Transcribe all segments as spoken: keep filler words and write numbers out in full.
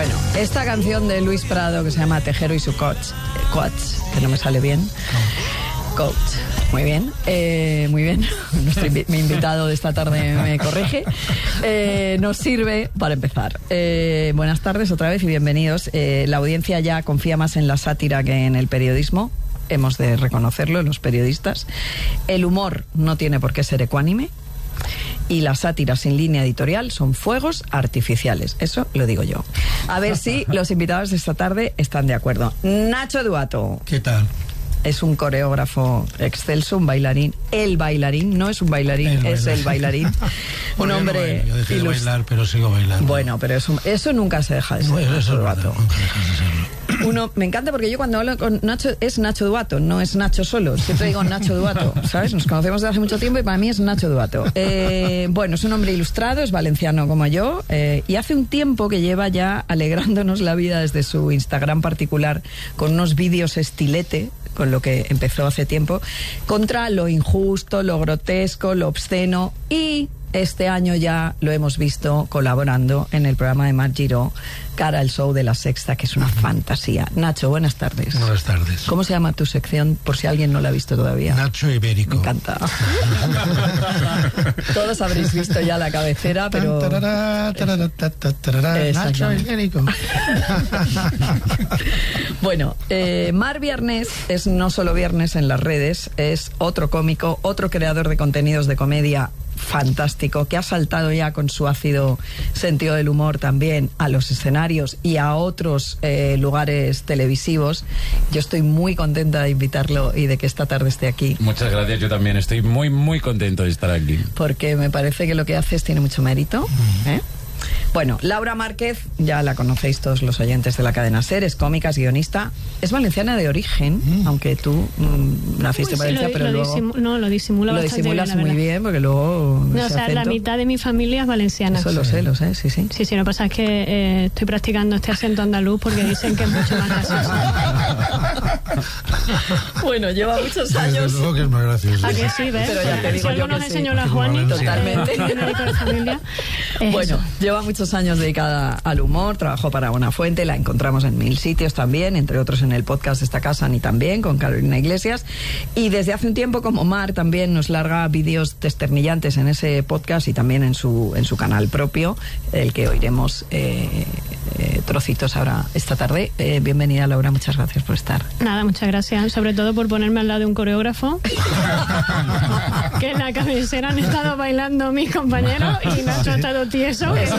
Bueno, esta canción de Luis Prado que se llama Tejero y su coach, coach, que no me sale bien. Coach, muy bien, eh, muy bien. Nuestro invi- mi invitado de esta tarde me corrige. Eh, nos sirve para empezar. Eh, buenas tardes otra vez y bienvenidos. Eh, la audiencia ya confía más en la sátira que en el periodismo. Hemos de reconocerlo, los periodistas. El humor no tiene por qué ser ecuánime. Y la sátira sin línea editorial son fuegos artificiales. Eso lo digo yo. A ver si los invitados de esta tarde están de acuerdo. Nacho Duato. ¿Qué tal? Es un coreógrafo excelso, un bailarín. El bailarín, no es un bailarín, el es bailarín. el bailarín. Un Bueno, hombre... yo, no bailo, yo dejé de ilust- bailar, pero sigo bailando. Bueno, pero eso, eso nunca se deja de ser. Bueno, eso Nacho es verdad, Duato. nunca dejas de serlo. Uno, me encanta porque yo cuando hablo con Nacho, es Nacho Duato, no es Nacho solo. Siempre digo Nacho Duato, ¿sabes? Nos conocemos desde hace mucho tiempo y para mí es Nacho Duato. Eh, bueno, es un hombre ilustrado, es valenciano como yo, eh, y hace un tiempo que lleva ya alegrándonos la vida desde su Instagram particular con unos vídeos estilete, con lo que empezó hace tiempo, contra lo injusto, lo grotesco, lo obsceno, y este año ya lo hemos visto colaborando en el programa de Mar Giró, Cara al Show de La Sexta, que es una fantasía. Nacho, buenas tardes. Buenas tardes. ¿Cómo se llama tu sección, por si alguien no la ha visto todavía? Nacho Ibérico. Me encanta. Todos habréis visto ya la cabecera, pero... Tan, tarará, tarará, ta, ta, tarará. Nacho Exactamente. Ibérico. Bueno, eh, Mar Viernes es no solo viernes en las redes, es otro cómico, otro creador de contenidos de comedia fantástico, que ha saltado ya con su ácido sentido del humor también a los escenarios y a otros eh, lugares televisivos. Yo estoy muy contenta de invitarlo y de que esta tarde esté aquí, Muchas gracias, yo también estoy muy, muy contento de estar aquí. porque me parece que lo que haces tiene mucho mérito, ¿eh? Bueno, Laura Márquez, ya la conocéis todos los oyentes de la cadena SER, es cómica, es guionista, es valenciana de origen, mm. aunque tú mm, naciste en Uy, sí, Valencia, lo, pero lo luego disimu- no, lo disimula lo bastante disimulas bien, la muy verdad. bien, porque luego No, o ese sea, la acento- mitad de mi familia es valenciana. Eso lo sé, lo sé, sí, sí. Sí, sí, lo que pasa es que eh, estoy practicando este acento andaluz porque dicen que es mucho más gracioso. Bueno, lleva muchos Desde años. luego que es más gracioso. ¿A que sí, ves? Pero ya te digo si algo yo nos que sí. enseñó la Juani, Totalmente. eh, médico de familia, es Bueno, eso. lleva muchos años dedicada al humor, trabajó para Buenafuente, la encontramos en mil sitios también, entre otros en el podcast de esta casa, ni también, con Carolina Iglesias, y desde hace un tiempo, como Mar, también nos larga vídeos desternillantes en ese podcast y también en su, en su canal propio, el que oiremos eh, eh, trocitos ahora esta tarde. Eh, bienvenida, Laura, muchas gracias por estar. Nada, muchas gracias, sobre todo por ponerme al lado de un coreógrafo, que en la cabecera han estado bailando mis compañeros y Nacho ha estado tieso. He dicho,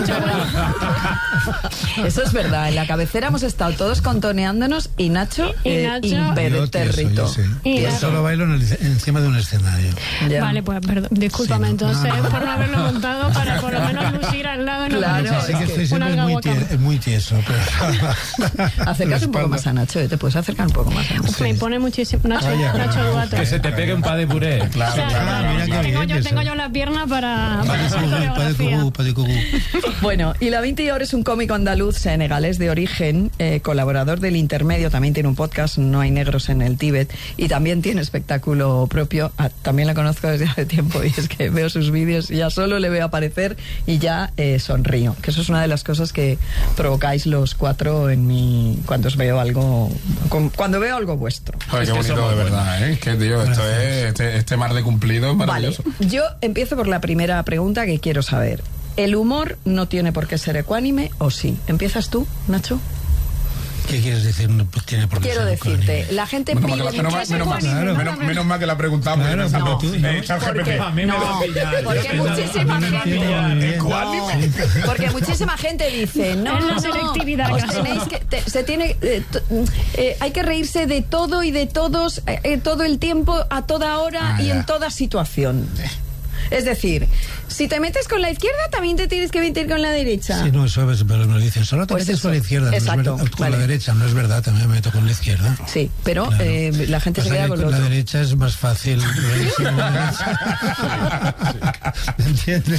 bueno, Eso es verdad, en la cabecera hemos estado todos contoneándonos y Nacho, Y eh, Nacho- Yo, impertérrito. tieso, yo sé. Y Yo Nacho- solo bailo en el- encima de un escenario. Ya. Vale, pues perdón, discúlpame Sí, no, entonces no, no. por no haberlo montado para por lo menos lucir al lado. No Claro, parece Sí que estoy una siempre muy, algahuaca. tie- muy tieso. Pero... Acércate un poco La más a Nacho, ¿eh? Te puedes acercar un poco más a Nacho. Me impone muchísimo. Nacho, Vaya, Nacho Duato. Que se te pegue un pa de puré. Claro, O sea, claro, mira qué tengo, bien yo, que tengo soy. yo la pierna para, para Padre hacer Cucú, padre coreografía. Cucú, padre Cucú. Bueno, y la Vintior es un cómico andaluz senegalés de origen, eh, colaborador del Intermedio, también tiene un podcast, No hay negros en el Tíbet, y también tiene espectáculo propio. Ah, también la conozco desde hace tiempo y es que veo sus vídeos y ya solo le veo aparecer y ya eh, sonrío, que eso es una de las cosas que provocáis los cuatro en mi cuando os veo algo, con- cuando veo algo vuestro. Joder, Es qué que bonito, somos de verdad, ¿eh? Que, tío, esto es, este, este mar de cumplido es Vale, maravilloso. yo empiezo por la primera pregunta que quiero saber. ¿El humor no tiene por qué ser ecuánime o sí? ¿Empiezas tú, Nacho? ¿Qué quieres decir? No pues, tiene por qué Quiero ser decirte, ecuánime. la gente Menos mal, pide... que la- menos, ¿qué mal- es menos mal- ecuánime? menos- menos mal que la preguntamos. Claro, pensando, pero tú- eh, no. chat G P T. Porque, A mí me no, va a pillar. porque Yo muchísima no gente... entiendo muy bien. Ecuánime. Porque muchísima gente dice, no, Es la no, selectividad, os Carlos. tenéis que, te- se tiene, eh, t- eh, hay que reírse de todo y de todos, eh, eh, todo el tiempo, a toda hora Ah, y ya. en toda situación. Es decir, si te metes con la izquierda, también te tienes que meter con la derecha. Sí, no, eso es, pero nos dicen, solo te Pues metes eso. con la izquierda, no es Exacto, verdad, con vale. la derecha, no es verdad, también me meto con la izquierda. Sí, pero Claro. eh, la gente se Pasa queda que con lo con la otro. derecha es más fácil reírse con la derecha. ¿Me entiendes?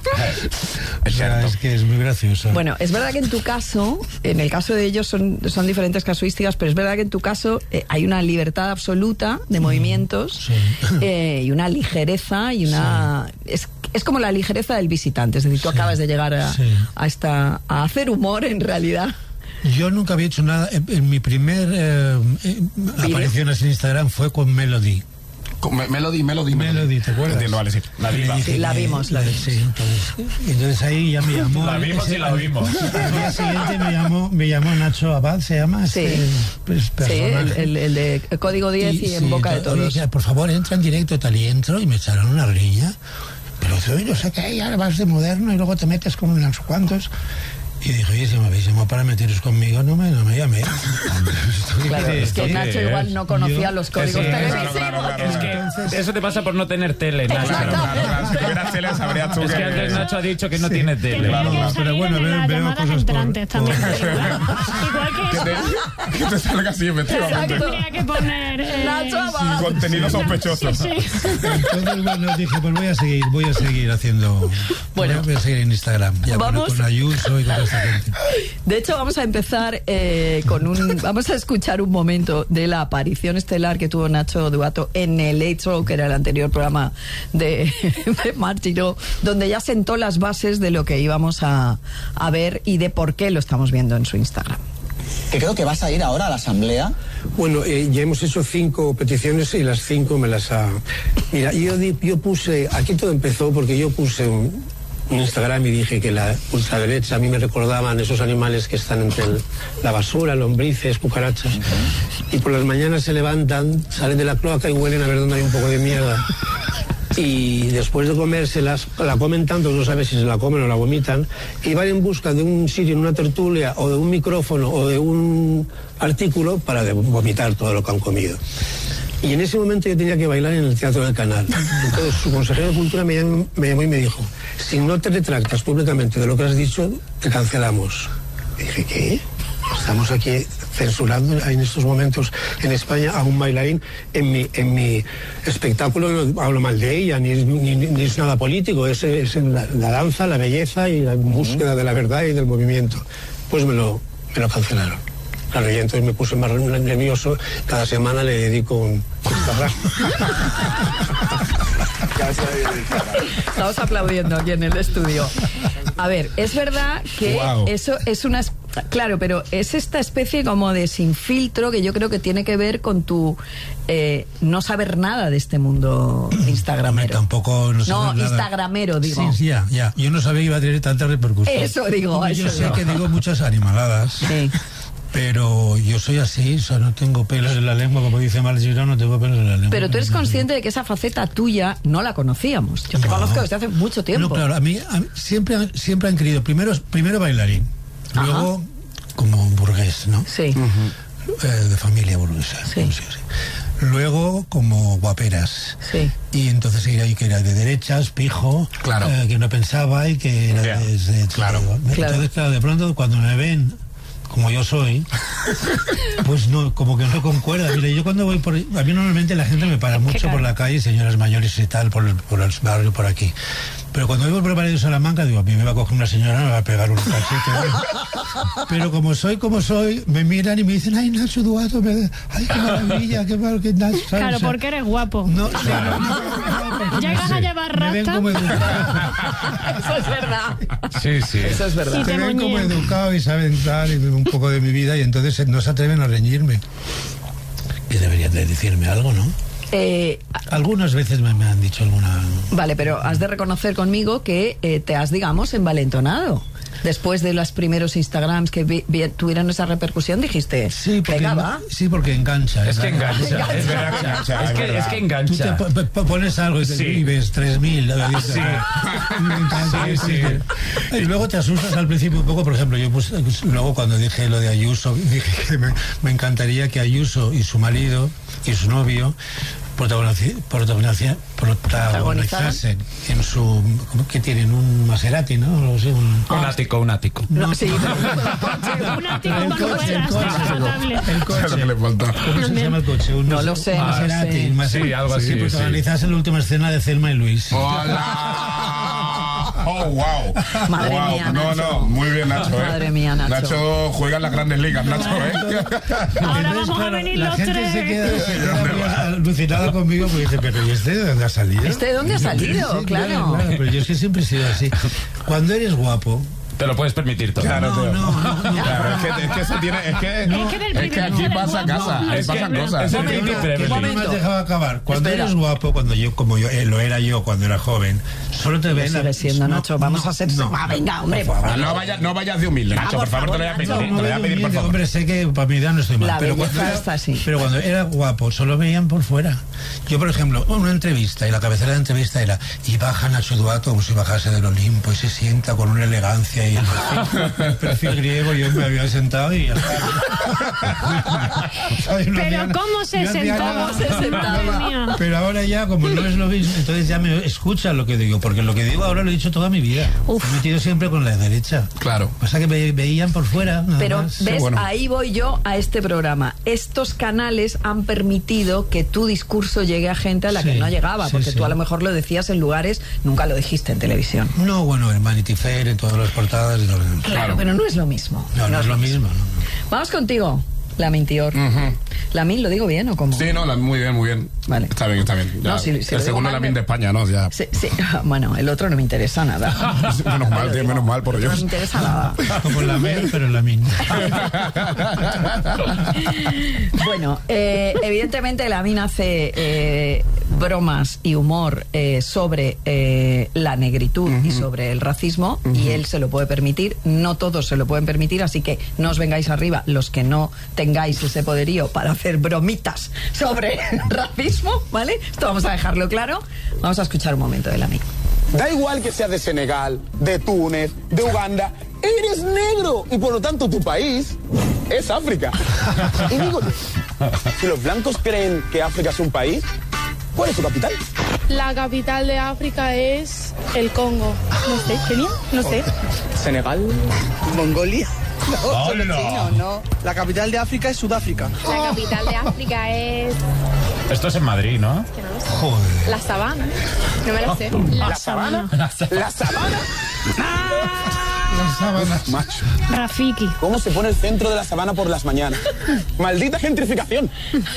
O sea, es que es muy gracioso. Bueno, es verdad que en tu caso, en el caso de ellos son, son diferentes casuísticas, pero es verdad que en tu caso eh, hay una libertad absoluta de movimientos sí. eh, y una ligereza y una... Es, es como la ligereza del visitante, es decir, tú Sí. acabas de llegar a, Sí. a, esta, a hacer humor en realidad. Yo nunca había hecho nada. En, en mi primer eh, eh, aparición así en Instagram fue con Melody. Con Me- Melody, Melody, Melody, ¿te acuerdas? Entiendo, vale, sí. La diva. Sí, la vimos, la vimos. Sí, entonces, entonces ahí ya me llamó. La vimos ese- y la vimos. Al día siguiente me llamó, me llamó Nacho Abad, se llama. Sí. Este, pues, Sí, el, personaje. el- el de Código diez y, en sí, boca de oye, todos. decía, por favor, entra en directo, tal, y entro y me echaron una riña. Pero soy no sé qué, y ahora vas de moderno y luego te metes con unos cuantos. Y dije, oye, si me habéis llamado para meteros conmigo, no me, no me llaméis. Claro, es que ¿Esto Nacho qué igual es? no conocía Yo- los códigos Sí, televisivos. claro, claro, Es claro. que eso te pasa por no tener tele, Nacho. Claro, claro, claro. Si tuvieras tele sabrías tú Es que antes Nacho ha dicho que no tiene tele. Tendría Claro, que pero salir bueno, en veo- las veo llamadas cosas por- entrantes por- también. Igual que Que eso. te, que te salga así, efectivamente. Tendría que poner... eh, Nacho Abad. Contenido sospechoso. Sí, sí. Entonces, bueno, dije, pues voy a seguir, voy a seguir haciendo. Bueno. voy a seguir en Instagram. Ya bueno, Vamos. con Ayuso y con toda esta gente. De hecho, vamos a empezar eh, con un. Vamos a escuchar un momento de la aparición estelar que tuvo Nacho Duato en el Late Show, que era el anterior programa de, de Martino, donde ya sentó las bases de lo que íbamos a, a ver y de por qué lo estamos viendo en su Instagram. Que creo que vas a ir ahora a la asamblea. Bueno, eh, ya hemos hecho cinco peticiones y las cinco me las ha... Mira, yo, di- yo puse... Aquí todo empezó porque yo puse un, un Instagram y dije que la ultraderecha a mí me recordaban esos animales que están entre el- la basura, lombrices, cucarachas. Y por las mañanas se levantan, salen de la cloaca y huelen a ver dónde hay un poco de mierda. Y después de comérselas, la comen tanto, no sabes si se la comen o la vomitan, y van en busca de un sitio, en una tertulia, o de un micrófono, o de un artículo para de- vomitar todo lo que han comido. Y en ese momento yo tenía que bailar en el Teatro del Canal. Entonces su consejero de Cultura me llamó, me llamó y me dijo, si no te retractas públicamente de lo que has dicho, te cancelamos. Y dije, ¿qué? Estamos aquí censurando en estos momentos en España a un bailarín. En mi, en mi espectáculo no hablo mal de ella, ni, ni, ni es nada político, es, es en la, la danza, la belleza y la búsqueda de la verdad y del movimiento. Pues me lo, me lo cancelaron. Claro, y entonces me puse más nervioso. Cada semana le dedico un Instagram. Estamos aplaudiendo aquí en el estudio. A ver, es verdad que Wow. eso es una... es- Claro, pero es esta especie como de sin filtro que yo creo que tiene que ver con tu eh, no saber nada de este mundo Hombre, instagramero. tampoco no No, sabes nada. instagramero, digo. Sí, ya, ya. Yo no sabía que iba a tener tanta repercusión. Eso digo, Hombre, eso Yo sé digo. que digo muchas animaladas. Sí. Pero yo soy así, o sea, no tengo pelos en la lengua, como dice Mal Girón, no tengo pelos en la lengua. Pero tú eres consciente de que esa faceta tuya no la conocíamos. Yo te No. conozco desde hace mucho tiempo. No, claro, a mí, a mí siempre, han- siempre han querido, primero, primero bailarín, Ajá. luego como un burgués, ¿no? Sí. Eh, de familia burguesa. Sí. Sí, sí. Luego como guaperas. Sí. Y entonces era, y que era de derechas, pijo, Claro. eh, que no pensaba y que era Ya. de, de- Claro. Entonces, Claro. claro, de pronto cuando me ven como yo soy, pues no, como que no concuerda. Mire, yo cuando voy por... A mí normalmente la gente me para mucho claro. por la calle, señoras mayores y tal, por el, por el barrio, por aquí. Pero cuando voy por el barrio de Salamanca, digo, a mí me va a coger una señora, me va a pegar un cachete. Pero como soy como soy, me miran y me dicen, ay, Nacho Duato, me... ay, qué maravilla, qué mal que Nacho... ¿sabes? Claro, O sea, porque eres guapo. No, sí, no, no, no, porque Llegas no a sé, llevar me ven rasta. como educado. Eso es verdad. Sí, sí. Eso es verdad. Y te Me ven como moñean. educado y saben tal, y un poco de mi vida, y entonces no se atreven a reñirme. Que deberían de decirme algo, ¿no? Eh, Algunas veces me, me han dicho alguna... Vale, pero has de reconocer conmigo que eh, te has, digamos, envalentonado. Después de los primeros Instagrams que vi- vi- tuvieron esa repercusión, dijiste, Sí, porque, venga, va. sí, porque engancha. Es que ¿verdad? engancha. Es verdad que engancha. Es que, es que Tú te engancha. po- po- pones algo y te Sí. y ves tres mil. Sí. Sí, Sí, sí. Y luego te asustas al principio un poco. Por ejemplo, yo puse, luego cuando dije lo de Ayuso, dije que me, me encantaría que Ayuso y su marido y su novio protagonici- protagonici- protagonizasen en su... ¿cómo que tienen? Un Maserati, ¿no? No sé, un... Un ático, un ático. No, sí, Un ático El con coche, el ruedas, coche. descapotable. El Es lo que coche. le falta. ¿Cómo se llama el coche? Un No lo sé, no lo Maserati, sé. un Maserati. Sí, algo así, Sí, sí. protagonizas en la última escena de Thelma y Luis. ¡Hola! ¡Oh, wow! Madre Wow. mía, No, Nacho. no, muy bien, Nacho. ¿eh? Madre mía, Nacho. Nacho juega en las grandes ligas, Nacho, ¿eh? Ahora Entonces, vamos a venir la los gente tres. se queda, se queda muy alucinada conmigo porque dice, pero ¿y este de dónde ha salido? ¿Este de dónde ha salido? Sí, Claro. Pero yo es que siempre he sido así. Cuando eres guapo, Te lo puedes permitir todo. Claro, No, tío. no, no, no. Claro, es que, es que eso tiene. Es que, Es que del es que aquí privilegio pasa del casa, guapo. ahí Es que pasan no, cosas. es el Momento, Ricky ¿qué Trevelyan. No me has momento? dejado acabar. Cuando Espera. eres guapo, cuando yo, como yo eh, lo era yo cuando era joven, solo te Lo ven. sigue siendo, no, Nacho. Vamos no, a ser... no. Ah, venga, hombre, por Ah, favor. No vayas, no vayas de humilde, Nacho, por por favor, te lo voy a favor, pedir. Nacho. Te lo voy a pedir, por Humilde, favor. hombre, sé que para mi edad no estoy mal. La pero belleza cuando era- está así. Pero cuando era guapo, solo veían por fuera. Yo, por ejemplo, una entrevista, y la cabecera de la entrevista era, y baja Nacho Duato como si bajase del Olimpo, y se sienta con una elegancia y el perfil, el perfil griego, yo me había sentado y ya está. ¿Sabes? No Pero hacía- ¿cómo se no hacía sentó? nada. ¿Cómo se sentaba? Madre mía. Pero ahora ya, como no es lo mismo, entonces ya me escucha lo que digo, porque lo que digo ahora lo he dicho toda mi vida. Uf. Me he metido siempre con la derecha. Claro. Pasa que ve- veían por fuera. nada Pero más. ves, bueno. ahí voy yo a este programa. Estos canales han permitido que tu discurso llegue a gente a la que Sí, no llegaba, sí, porque sí. tú a lo mejor lo decías en lugares, nunca lo dijiste en televisión. No, bueno, en Vanity Fair, en todas las portadas. y todo. Claro, pero no es lo mismo. No, no es lo mismo. no, no. Vamos contigo, la Mintior. Ujú. ¿La Min lo digo bien o cómo? Sí, no, la- muy bien, muy bien. Vale. Está bien, está bien. Ya. No, si- si lo el digo segundo mal, la me- min de España, ¿no? Ya. Sí, sí. Bueno, el otro no me interesa nada. Menos mal, tío, menos mal, por No Dios. me interesa nada. Como la Mer, pero la Min. Bueno, eh, evidentemente la Min hace eh, bromas y humor eh, sobre eh, la negritud y sobre el racismo, y él se lo puede permitir. No todos se lo pueden permitir, así que no os vengáis arriba los que no tengáis ese poderío para hacer bromitas sobre racismo, ¿vale? Esto vamos a dejarlo claro. Vamos a escuchar un momento de la Min. Da igual que seas de Senegal, de Túnez, de Uganda, eres negro y por lo tanto tu país es África. Y digo, si los blancos creen que África es un país, ¿cuál es su capital? La capital de África es el Congo. No sé, Kenia, no sé. Senegal, Mongolia. Oh, Solo chino, no. La capital de África es Sudáfrica. La capital de África es... Esto es en Madrid, ¿no? que no lo sé. Joder. La sabana. No me lo sé. ¿La sabana? ¿La sabana? Las sábanas. Macho, Rafiki. ¿cómo se pone el centro de la sabana por las mañanas? Maldita gentrificación.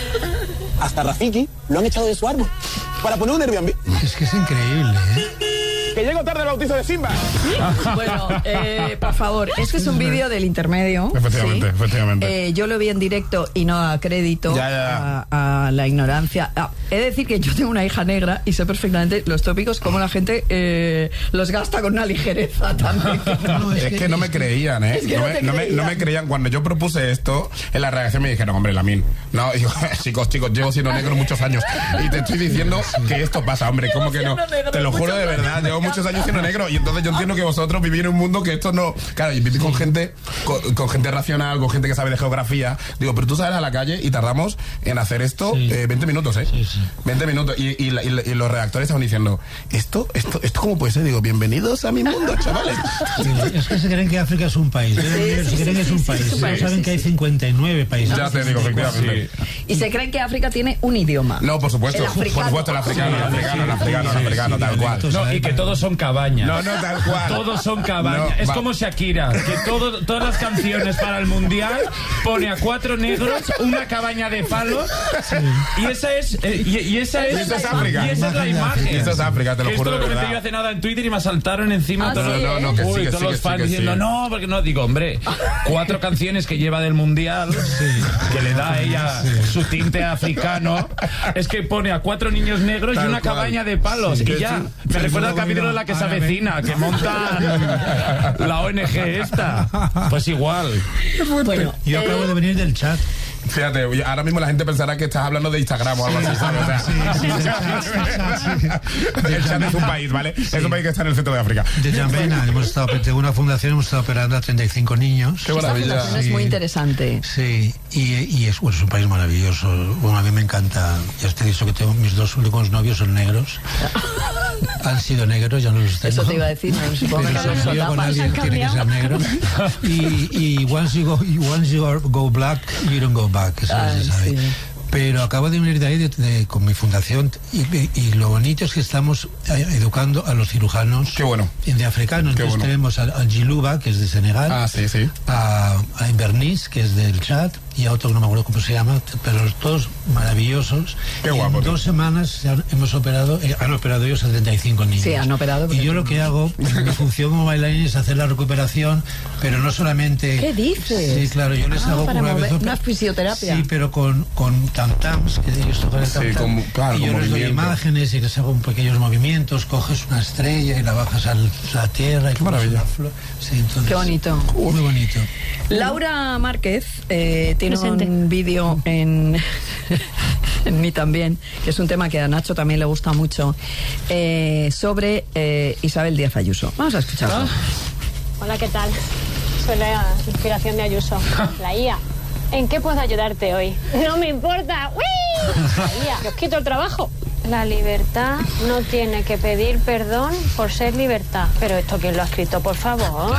Hasta Rafiki lo han echado de su árbol para poner un Airbnb. Es que es increíble, ¿eh? Que llego tarde al bautizo de Simba. Bueno, eh, por favor, este es un vídeo del intermedio. Efectivamente, ¿sí? efectivamente. Eh, yo lo vi en directo y no a crédito Ya, ya. A, a la ignorancia. Ah, he de decir que yo tengo una hija negra y sé perfectamente los tópicos, cómo la gente eh, los gasta con una ligereza también. No, Es que no me creían, ¿eh? Es que no, no me, te no, me, no me creían. creían. Cuando yo propuse esto, en la redacción me dijeron, hombre, la min. No, digo, chicos, chicos, llevo siendo negro muchos años. Y te estoy diciendo que esto pasa, hombre, ¿cómo que no? Siendo negro Te lo juro muchos de verdad, años, llevo me muchos encanta. años siendo negro. Y entonces yo entiendo que vosotros vivís en un mundo que esto no. Claro, y vivís con gente, con, con gente racional, con gente que sabe de geografía. Digo, pero tú sales a la calle y tardamos en hacer esto Sí. eh, veinte minutos, ¿eh? Sí, sí. veinte minutos. Y, y, la- y la- y los redactores estaban diciendo, ¿esto, esto, esto cómo puede ser? Digo, bienvenidos a mi mundo, chavales. Es que se creen que África es un país. ¿eh? sí, se creen sí, que es sí, un sí, país. es un No país, saben sí, que hay sí. cincuenta y nueve países. Ya te digo, efectivamente. Y se creen que África tiene un idioma. No, por supuesto. El africano. Por supuesto, el africano, el africano, el africano, el africano, tal cual. No, y que todos son cabañas. No, no, tal cual. Todos son cabañas. No, es va. como Shakira, que todo, todas las canciones para el mundial pone a cuatro negros, una cabaña de palos, y esa es, eh, y, y esa es, Y eso es África. y esa es la imagen. Y eso es África, te lo Esto juro lo de comenté verdad. yo hace nada en Twitter y me saltaron encima Ah, todos, sí, no, ¿eh? no, que Uy, sí, que todos sí, los que sí, fans que sí. diciendo no, porque no, digo, hombre, cuatro canciones que lleva del mundial, que le da a ella su tinte africano, es que pone a cuatro niños negros Tal y una cual. cabaña de palos, Sí, y que ya. sí. Me Sí, recuerda al sí, capítulo de la que se árabe. avecina, que montan la O N G esta. Pues igual. Bueno, Yo eh, acabo de venir del chat. Fíjate, oye, ahora mismo la gente pensará que estás hablando de Instagram o algo así, ¿sabes? O sea, Sí, sí, del chat, del chat, sí. el Chad es un país, ¿vale? Es un país que está en el centro de África. De Jambena, hemos estado, tengo una fundación, hemos estado operando a treinta y cinco niños. Qué esta maravilla. fundación es muy interesante. Sí, y, y es, bueno, es un país maravilloso. Bueno, a mí me encanta. Ya te he dicho que tengo mis dos últimos novios son negros. Han sido negros, ya no los tengo. Eso te iba a decir, no, supongo que Pero no si los yo con tapas. alguien han tiene que ser negro. Y, y once you go, once you are- go black, you don't go back. Eso ya Ay, se sabe. sí. Pero acabo de venir de ahí de- de- con mi fundación y, y lo bonito es que estamos eh, educando a los cirujanos Qué bueno. de africanos. Qué Entonces bueno. tenemos a, a Giluba, que es de Senegal, Ah, sí, sí. a, a Inverniz, que es del Chad, y a otro que no me acuerdo cómo se llama, pero todos maravillosos. Qué y guapo, en tío. dos semanas se han- hemos operado, eh, han operado ellos setenta y cinco niños. Sí, han operado, Y yo lo que hago, mi función como bailarín es hacer la recuperación, pero no solamente... ¿Qué dices? Sí, claro, yo les Ah, hago para una mover- vez... una fisioterapia. Sí, pero con, con tam-tams, que ellos tocan el Sí, tam-tam. con- claro, y yo con les doy movimiento. imágenes y les hago un pequeños movimientos, coges una estrella y la bajas a la tierra. Y Qué maravilla. una flor. Sí, entonces, Qué bonito. Muy bonito. Laura Márquez eh, tiene Presente. un vídeo en, en mí también, que es un tema que a Nacho también le gusta mucho, eh, sobre eh, Isabel Díaz Ayuso. Vamos a escucharlo. Hola, ¿qué tal? Soy la inspiración de Ayuso, la I A. ¿En qué puedo ayudarte hoy? No me importa. ¡Uy! La I A, que os quito el trabajo. La libertad no tiene que pedir perdón por ser libertad. Pero esto, ¿quién lo ha escrito, por favor?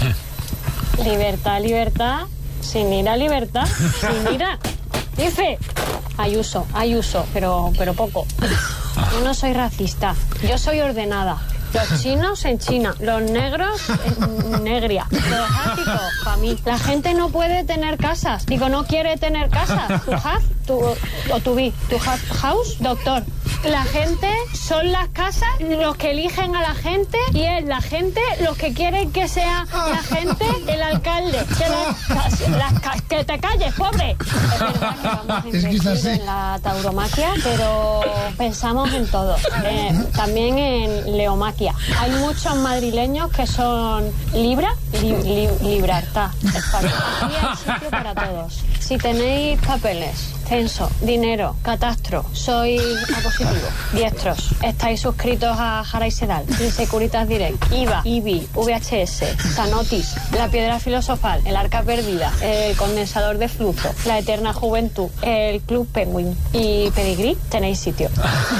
Libertad, libertad, sin ir a libertad, sin ir a... Dice Ayuso, Ayuso, pero, pero poco. Yo no soy racista, yo soy ordenada. Los chinos en China, los negros en negria, los asiáticos para mí. La gente no puede tener casas. Digo, no quiere tener casas. Tu have, tu, o tu be, tu have house, doctor. La gente son las casas los que eligen a la gente y es la gente los que quieren que sea la gente el alcalde. Que, las, las ca- que te calles, pobre. Es verdad que vamos a Es que es invertir así. en la tauromaquia, pero pensamos en todo. Eh, también en leomaquia. Hay muchos madrileños que son Libra, li, li, Libertad. España. Aquí hay sitio para todos. Si tenéis papeles, censo, dinero, catastro, sois A positivo, diestros, estáis suscritos a Jara y Sedal, Securitas Direct, I V A, I B I, V H S, Sanotis, La Piedra Filosofal, El Arca Perdida, el Condensador de Flujo, La Eterna Juventud, el Club Penguin y Pedigrí, tenéis sitio.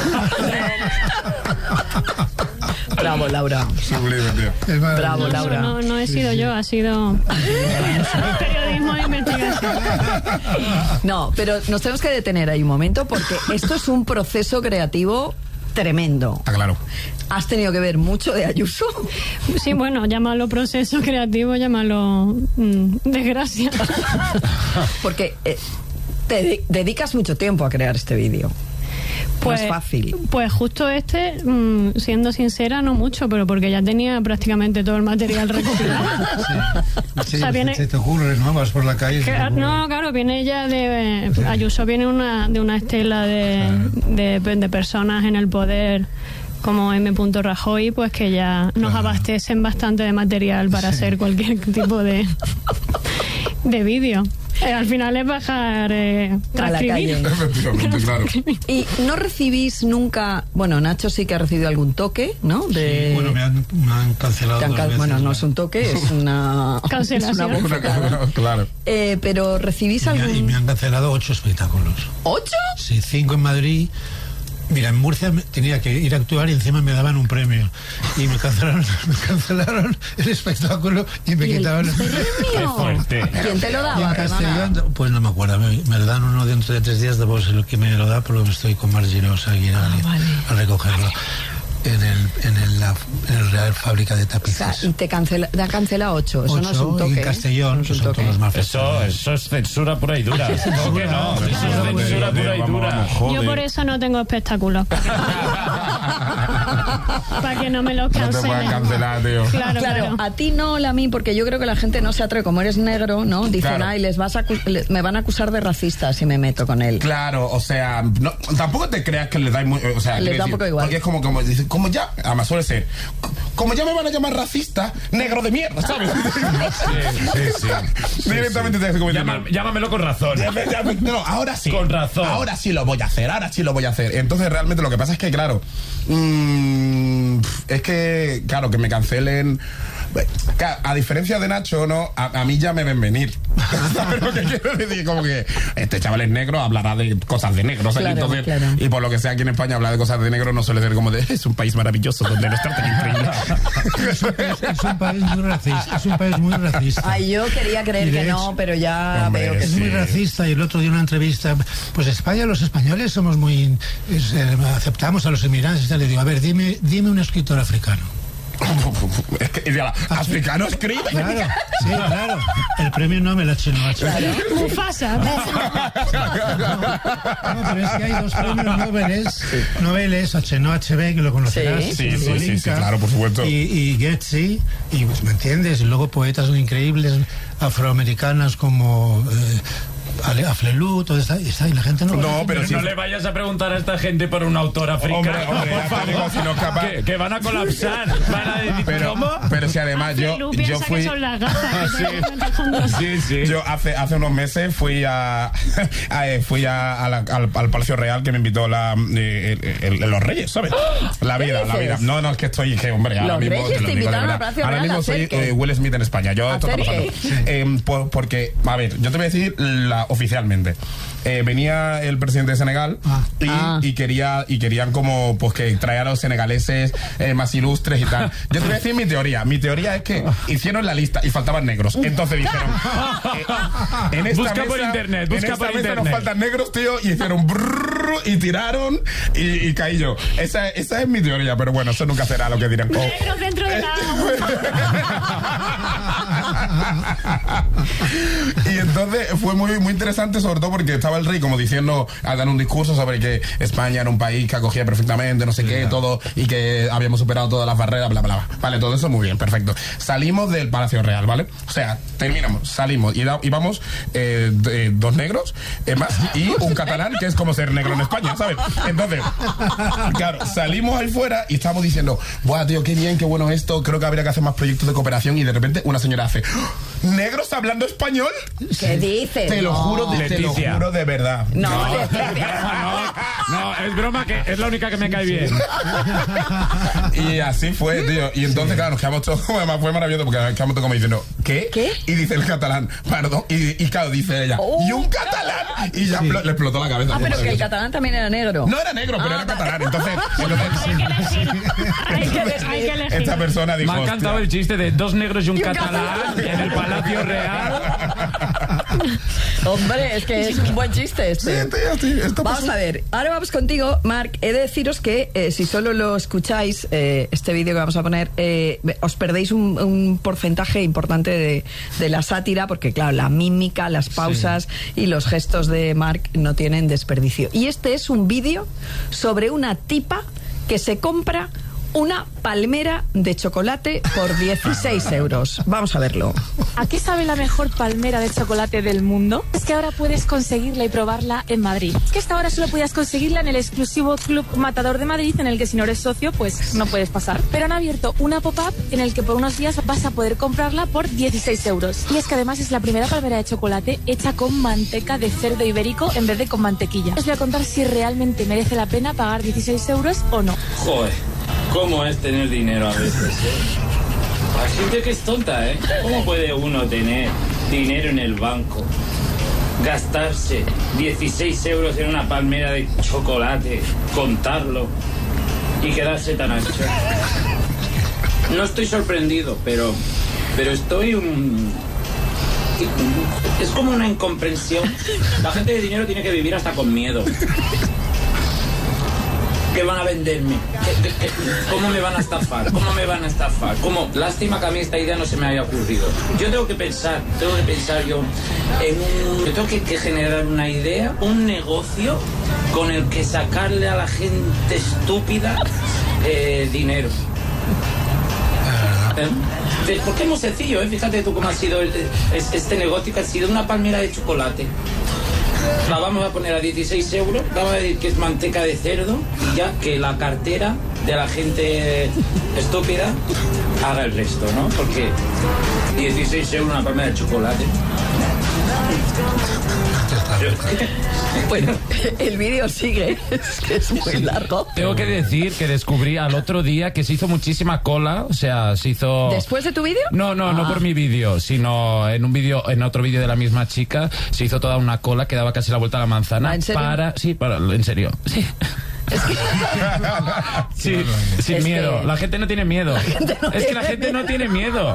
Bravo, Laura. Sublime, tío. Es maravilloso. Bravo, No, Laura. no, no he sido yo, ha sido periodismo de investigación. No, pero nos tenemos que detener ahí un momento porque esto es un proceso creativo tremendo. Está claro. ¿Has tenido que ver mucho de Ayuso? Sí, bueno, llámalo proceso creativo, llámalo mm, desgracia. Porque eh, te de- dedicas mucho tiempo a crear este vídeo. Pues, no es fácil. Pues justo este, mmm, siendo sincera, no mucho, pero porque ya tenía prácticamente todo el material recopilado. Sí, O sea, viene- se te ocurre, ¿no? Vas por la calle. y se te Que- ocurre. no, claro, viene ya de... Ayuso viene una, de una estela de, de, de personas en el poder como M. Rajoy, pues que ya nos Claro. abastecen bastante de material para hacer cualquier tipo de, de vídeo. Eh, al final es bajar, eh, A la transcribir. calle. Efectivamente, claro. Y no recibís nunca, bueno, Nacho sí que ha recibido algún toque, ¿no? De, Sí, bueno, me han, me han cancelado te han dos cal- veces, bueno, no ¿no? es un toque, es una Cancelación. es una Una bofetada. cosa, claro. Eh, pero recibís Y me, algún y me han cancelado ocho espectáculos. ¿Ocho? Sí, cinco en Madrid. Mira, en Murcia me- tenía que ir a actuar y encima me daban un premio. Y me cancelaron, me cancelaron el espectáculo y me ¿Y el quitaban el premio? fuerte. ¿Quién te lo Y en daba, perdona? Castellón, pues no me acuerdo, me, me lo dan uno dentro de tres días, de vos el que me lo da, porque estoy con Margirosa y Ah, vale. a recogerlo en el, en el, la, en el Real Fábrica de O sea, Tapices. y te cancela, te ha cancelado ocho, eso no es un Ocho, toque. y ¿eh? en Castellón, No es que un son toque. todos los más Eso, festivales. eso es censura pura y dura. ¿Cómo que no? Eso es censura pura y Vamos, dura. vamos, joder. Yo por eso no tengo espectáculos. Para que no me los No te cancelen. puedan cancelar, tío. Claro, Claro, claro. a ti no, a mí, porque yo creo que la gente no se atreve, como eres negro, ¿no? Dicen, Claro. ay, les vas a acu- le- me van a acusar de racista si me meto con él. Claro, o sea, no, tampoco te creas que le da muy, o sea, Les quiero da un poco igual. Porque es como, como, dice, como ya, además suele ser, como ya me van a llamar racista, negro de mierda, ¿sabes? Sí, sí, sí. Directamente te hace como Llama- llámamelo con razón. Ya me- ya me- No, ahora sí. Con razón. Ahora sí lo voy a hacer, ahora sí lo voy a hacer. Entonces, realmente lo que pasa es que, claro, mmm, es que, claro, que me cancelen. Claro, a diferencia de Nacho, no, a, a mí ya me ven venir. ¿Sabes lo que quiero decir? Como que este chaval es negro, hablará de cosas de negros. ¿eh? Claro, Entonces, claro. y por lo que sea aquí en España, hablar de cosas de negro no suele ser como de es un país maravilloso donde nos tratan increíble. Es un país- es un país muy racista. Es un país muy racista. Ay, yo quería creer Y de que no, hecho- pero ya Hombre, veo que Es sí. muy racista y el otro día en una entrevista, pues España, los españoles somos muy, es, eh, aceptamos a los inmigrantes y tal. Le digo, a ver, dime, dime un escritor africano. Es que, y ya, africano escribe. Claro, sí, claro. El el premio Nobel H no H B. Mufasa. No, pero es que hay dos premios Nobeles, Nobeles, H no H B, que lo conocerás. Sí, sí, sí, sí, sí, claro, por supuesto. Y, y Getty, y pues, ¿me entiendes? Y luego poetas increíbles afroamericanas como... Eh, Aflelu, todo está, está y la gente no... No, pero si no le vayas a preguntar a esta gente por un autor africano, hombre, hombre, por favor, digo, si no capaz... que, que van a colapsar, van a decir, pero, ¿cómo? Pero si además yo, yo fui... Que son las gafas, que sí, sí. Yo hace, hace unos meses fui a, a fui a, a la, al, al Palacio Real, que me invitó la, eh, el, el, los Reyes, ¿sabes? La vida, la vida. No, no, es que estoy, que hombre, ahora los mismo... Reyes te invitaron al Palacio Real. Ahora mismo soy eh, Will Smith en España. Yo, esto está pasando. Eh, por, porque, a ver, yo te voy a decir la, oficialmente. Eh, venía el presidente de Senegal ah. Y, ah. y quería y querían como pues que traer a los senegaleses eh, más ilustres y tal. Yo te voy a decir mi teoría. Mi teoría es que hicieron la lista y faltaban negros. Entonces dijeron eh, en esta busca mesa, por internet, busca en esta por mesa internet. nos faltan negros, tío, y hicieron brrr, y tiraron y, y caí yo. Esa, esa es mi teoría, pero bueno, eso nunca será lo que dirán. Oh. Negros dentro de la Y entonces fue muy, muy interesante, sobre todo porque estaba el rey como diciendo, a dar un discurso sobre que España era un país que acogía perfectamente, no sé qué, todo, y que habíamos superado todas las barreras, bla, bla, bla. Vale, todo eso muy bien, perfecto. Salimos del Palacio Real, ¿vale? O sea, terminamos, salimos y da, íbamos eh, de, dos negros, eh, más, y un catalán, que es como ser negro en España, ¿sabes? Entonces, claro, salimos ahí fuera y estábamos diciendo, buah, tío, qué bien, qué bueno esto, creo que habría que hacer más proyectos de cooperación, y de repente una señora hace, ¿negros hablando español? ¿Qué dices? Te lo juro, de, te lo juro de verdad. No, no, no, no, es broma, que es la única que me cae bien. Y así fue, tío. Y entonces, claro, nos quedamos todos, además fue maravilloso porque nos quedamos todos como diciendo, ¿qué? ¿Qué? Y dice el catalán, perdón. Y, y claro, dice ella, oh. ¿y un catalán? Y ya sí. le explotó la cabeza. Ah, pero que el catalán también era negro. No era negro, pero ah, era catalán. Entonces, hay que elegir. Hay que elegir. Esta persona dijo, me ha encantado hostia. el chiste de dos negros y un, y un catalán, catalán en el Palacio Real. Hombre, es que es un buen chiste este. Sí, tío, tío, esto vamos pasó. a ver, ahora vamos contigo, Marc. He de deciros que eh, si solo lo escucháis, eh, este vídeo que vamos a poner, eh, os perdéis un, un porcentaje importante de, de la sátira, porque claro, la mímica, las pausas sí. y los gestos de Marc no tienen desperdicio. Y este es un vídeo sobre una tipa que se compra una palmera de chocolate por dieciséis euros. Vamos a verlo. ¿A qué sabe la mejor palmera de chocolate del mundo? Es que ahora puedes conseguirla y probarla en Madrid. Es que hasta ahora solo podías conseguirla en el exclusivo Club Matador de Madrid, en el que si no eres socio, pues no puedes pasar. Pero han abierto una pop-up en el que por unos días vas a poder comprarla por dieciséis euros. Y es que además es la primera palmera de chocolate hecha con manteca de cerdo ibérico en vez de con mantequilla. Os voy a contar si realmente merece la pena pagar dieciséis euros o no. Joder. ¿Cómo es tener dinero a veces, eh? Hay gente que es tonta, ¿eh? ¿Cómo puede uno tener dinero en el banco, gastarse dieciséis euros en una palmera de chocolate, contarlo y quedarse tan ancho? No estoy sorprendido, pero, pero estoy un... Es como una incomprensión. La gente de dinero tiene que vivir hasta con miedo. ¿Qué van a venderme? ¿Qué, qué, qué? ¿Cómo me van a estafar? ¿Cómo me van a estafar? ¿Cómo? Lástima que a mí esta idea no se me haya ocurrido. Yo tengo que pensar, tengo que pensar yo en un... Yo tengo que, que generar una idea, un negocio con el que sacarle a la gente estúpida eh, dinero. ¿Eh? Porque es muy sencillo, ¿eh? Fíjate tú cómo ha sido el, este negocio, que ha sido una palmera de chocolate. La vamos a poner a dieciséis euros, vamos a decir que es manteca de cerdo, y ya que la cartera de la gente estúpida haga el resto, ¿no? Porque dieciséis euros una palmera de chocolate. Bueno, el vídeo sigue, es que es muy largo. Tengo que decir que descubrí al otro día que se hizo muchísima cola, o sea, se hizo... ¿Después de tu vídeo? No, no, ah. no por mi vídeo, sino en un vídeo, en otro vídeo de la misma chica, se hizo toda una cola que daba casi la vuelta a la manzana. ¿En serio? Para, sí, para, en serio, sí. Es que... sí, sin es miedo. que... La gente no tiene miedo. No es tiene que la gente miedo. no tiene miedo.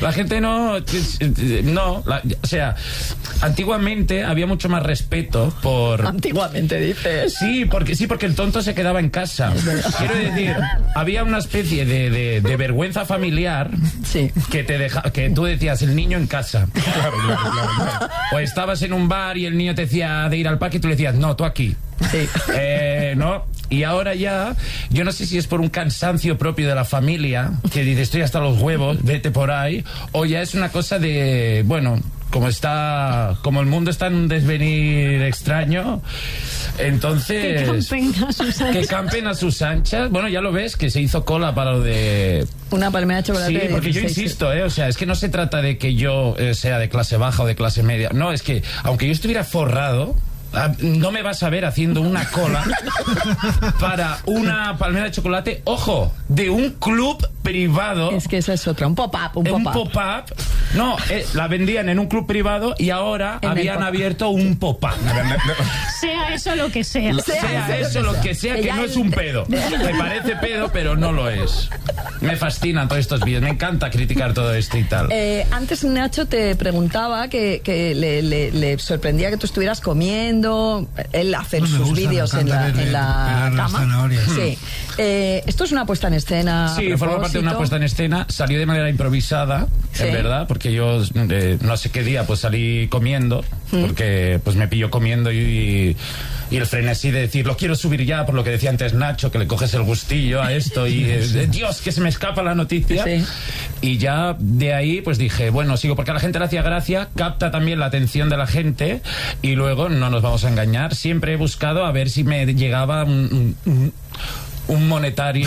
La gente no... No, la- o sea, antiguamente había mucho más respeto por... Antiguamente, dices. Sí, porque sí, porque el tonto se quedaba en casa. Quiero decir, había una especie de, de, de vergüenza familiar sí. que te deja, que tú decías, el niño en casa. Claro, claro, claro. O estabas en un bar y el niño te decía de ir al parque y tú le decías, no, tú aquí. Sí. Eh, ¿no? Y ahora ya, yo no sé si es por un cansancio propio de la familia, que dice, estoy hasta los huevos, vete por ahí, o ya es una cosa de, bueno, como está, como el mundo está en un desvenir extraño, entonces... Que campen a sus anchas. Que campen a sus anchas. Bueno, ya lo ves, que se hizo cola para lo de... Una palmera de chocolate. Sí, de porque yo dieciséis. insisto, ¿eh? O sea, es que no se trata de que yo eh, sea de clase baja o de clase media. No, es que aunque yo estuviera forrado, ah, no me vas a ver haciendo una cola para una palmera de chocolate, ojo, de un club privado. Es que esa es otra, un pop-up, un Un pop-up. pop-up. No, eh, la vendían en un club privado y ahora En el habían pop-up. abierto un pop-up. Sea eso lo que sea. Sea eso lo que sea, que Ya no el- es un pedo. Me parece pedo, pero no lo es. Me fascinan todos estos vídeos, me encanta criticar todo esto y tal. Eh, antes Nacho te preguntaba que, que le, le- le sorprendía que tú estuvieras comiendo, él hace No, me sus gusta, me vídeos en encanta la, verle en la pelar las cama. zanahorias. Sí. Eh, esto es una puesta en escena. a Sí, forma parte de una propósito. puesta en escena. Salió de manera improvisada, Sí. es verdad, porque yo eh, no sé qué día pues salí comiendo, Mm. porque pues me pilló comiendo y, y el frenesí de decir, lo quiero subir ya, por lo que decía antes Nacho, que le coges el gustillo a esto y eh, Dios, que se me escapa la noticia. Sí. Y ya de ahí pues dije, bueno, sigo, porque a la gente le hacía gracia, capta también la atención de la gente y luego no nos vamos a engañar, siempre he buscado a ver si me llegaba un... un- un un monetario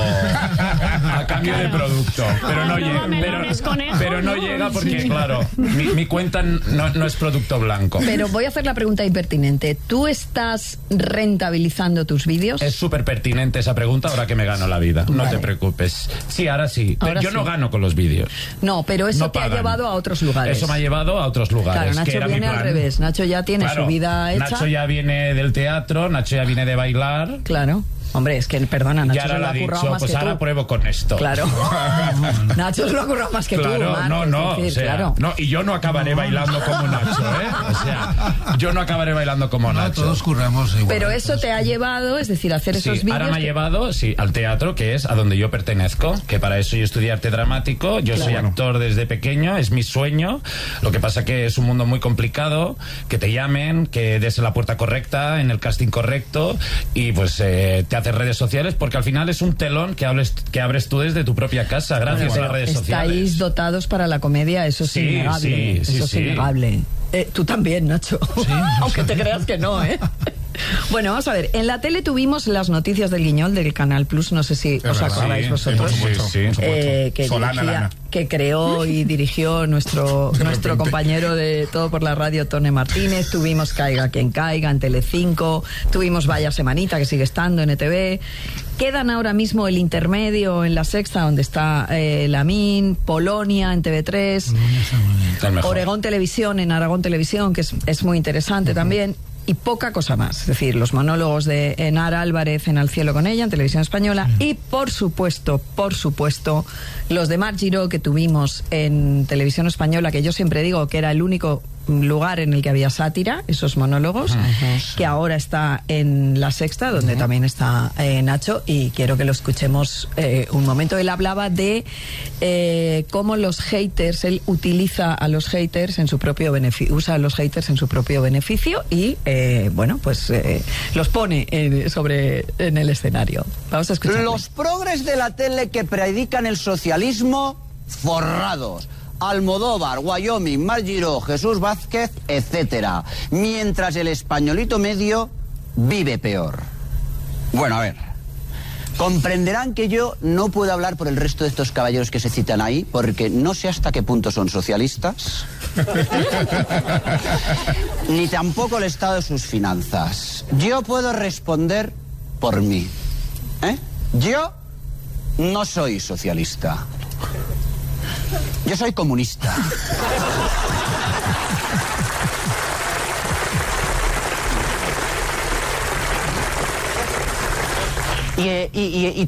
a cambio de producto, pero no No, llega, melones, pero, conejos, pero no ¿no? llega porque Sí. claro, mi, mi cuenta no, no es producto blanco. Pero voy a hacer la pregunta impertinente. ¿Tú estás rentabilizando tus vídeos? Es súper pertinente esa pregunta ahora que me gano la vida. No Vale. te preocupes. Sí, ahora sí. Ahora Yo sí. no gano con los vídeos. No, pero eso No te ha pagan. llevado a otros lugares. Eso me ha llevado a otros lugares. Claro, que Nacho era mi viene al plan. revés. Nacho ya tiene Claro, su vida hecha. Nacho ya viene del teatro, Nacho ya viene de bailar. Claro. Hombre, es que, perdona, Nacho Y ahora se lo le ha ha currado dicho, más pues que ahora tú. pruebo con esto. Claro. Nacho se lo ha currado más que Claro, tú, Marc, no, es no, decir, o sea, claro. no, y yo no acabaré bailando como Nacho, ¿eh? O sea, yo no acabaré bailando como No, Nacho. todos curramos igual. Pero eso te ha llevado, es decir, hacer Sí, esos vídeos. ahora me ha que- llevado, sí, al teatro, que es a donde yo pertenezco, que para eso yo estudié arte dramático, yo soy Claro. actor desde pequeño, es mi sueño, lo que pasa que es un mundo muy complicado, que te llamen, que des la puerta correcta, en el casting correcto, y pues eh, te haces redes sociales, porque al final es un telón que, hables, que abres tú desde tu propia casa, gracias Bueno, a las redes estáis sociales. dotados para la comedia, eso es Sí, innegable. sí, sí, eso sí. es innegable. Eh, tú también, Nacho. Aunque te creas que no, ¿eh? Bueno, vamos a ver. En la tele tuvimos las noticias del Guiñol del Canal Plus. No sé si os verdad, acordáis sí, vosotros. sí, por supuesto, Sí, sí. por supuesto. Eh, que, Solana, dirigía- Lana. que creó y dirigió nuestro, De nuestro repente. compañero de Todo por la Radio, Tone Martínez. Tuvimos Caiga quien caiga en Telecinco. Tuvimos Vaya Semanita, que sigue estando en E T V. Quedan ahora mismo el intermedio en La Sexta, donde está eh, Lamín, Polonia en T V tres. El mejor. Oregón Televisión en Aragón Televisión, que es, es muy interesante también, y poca cosa más. Es decir, los monólogos de Enara Álvarez en Al Cielo con ella, en Televisión Española, y por supuesto, por supuesto, los de Marc Giró que tuvimos en Televisión Española, que yo siempre digo que era el único lugar en el que había sátira, esos monólogos, que ahora está en La Sexta, donde también está eh, Nacho, y quiero que lo escuchemos eh, un momento. Él hablaba de eh, cómo los haters, él utiliza a los haters en su propio beneficio, usa a los haters en su propio beneficio y, eh, bueno, pues eh, los pone en, sobre, en el escenario. Vamos a escuchar. Los progres de la tele que predican el socialismo, forrados. Almodóvar, Wyoming, Marc Giró, Jesús Vázquez, etcétera. Mientras el españolito medio vive peor. Bueno, a ver. Comprenderán que yo no puedo hablar por el resto de estos caballeros que se citan ahí, porque no sé hasta qué punto son socialistas, ni tampoco el estado de sus finanzas. Yo puedo responder por mí. ¿Eh? Yo no soy socialista. Yo soy comunista. Y, y, y, y